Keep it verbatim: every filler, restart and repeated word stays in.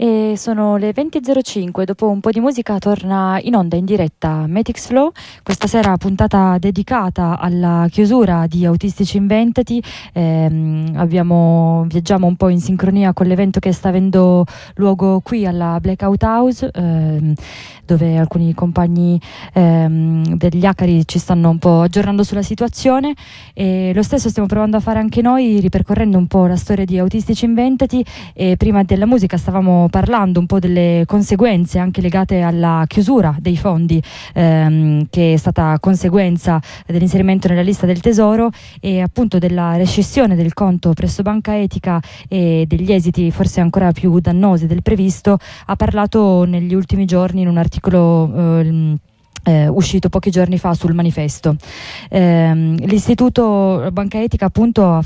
E sono le venti e zero cinque, dopo un po' di musica torna in onda in diretta Matix Flow, questa sera puntata dedicata alla chiusura di Autistici Inventati. Ehm, abbiamo, viaggiamo un po' in sincronia con l'evento che sta avendo luogo qui alla Blackout House, ehm, dove alcuni compagni ehm, degli Acari ci stanno un po' aggiornando sulla situazione, e lo stesso stiamo provando a fare anche noi, ripercorrendo un po' la storia di Autistici Inventati. E prima della musica stavamo parlando un po' delle conseguenze anche legate alla chiusura dei fondi, ehm, che è stata conseguenza dell'inserimento nella lista del Tesoro e appunto della rescissione del conto presso Banca Etica e degli esiti forse ancora più dannosi del previsto. Ha parlato negli ultimi giorni in un articolo eh, Eh, uscito pochi giorni fa sul Manifesto. Eh, l'istituto Banca Etica appunto ha